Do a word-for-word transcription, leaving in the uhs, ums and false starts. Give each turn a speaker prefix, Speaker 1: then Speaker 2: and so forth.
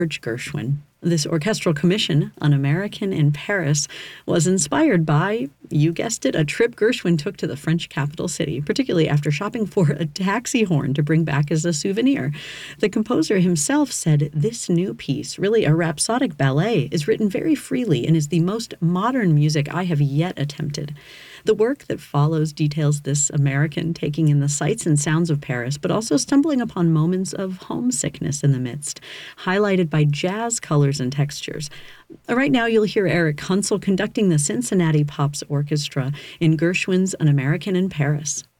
Speaker 1: George Gershwin. This orchestral commission, An American in Paris, was inspired by, you guessed it, a trip Gershwin took to the French capital city, particularly after shopping for a taxi horn to bring back as a souvenir. The composer himself said this new piece, really a rhapsodic ballet, is written very freely and is the most modern music I have yet attempted. The work that follows details this American taking in the sights and sounds of Paris, but also stumbling upon moments of homesickness in the midst, highlighted by jazz colors and textures. Right now, you'll hear Eric Kunsel conducting the Cincinnati Pops Orchestra in Gershwin's An American in Paris.